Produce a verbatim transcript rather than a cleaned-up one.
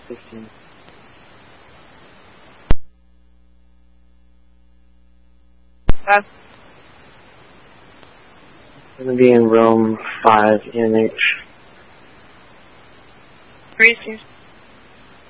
fifteen. Pass. I'm going to be in Rome five, N H. Racing.